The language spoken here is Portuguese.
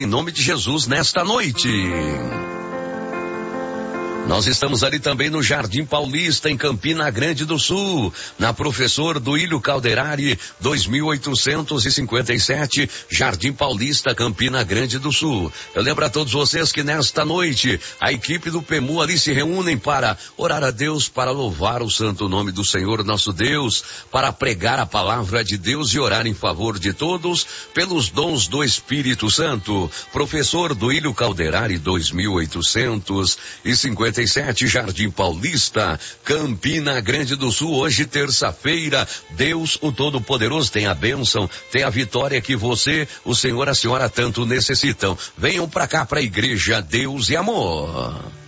nome de Jesus nesta noite. Nós estamos ali também no Jardim Paulista, em Campina Grande do Sul, na Professor Duílio Calderari, 2857, Jardim Paulista, Campina Grande do Sul. Eu lembro a todos vocês que nesta noite, a equipe do PEMU ali se reúnem para orar a Deus, para louvar o santo nome do Senhor nosso Deus, para pregar a palavra de Deus e orar em favor de todos, pelos dons do Espírito Santo. Professor Duílio Calderari, 2857, Jardim Paulista, Campina Grande do Sul. Hoje, terça-feira, Deus, o Todo-Poderoso, tem a bênção, tem a vitória que você, o Senhor, a senhora tanto necessitam. Venham pra cá, pra Igreja Deus e Amor.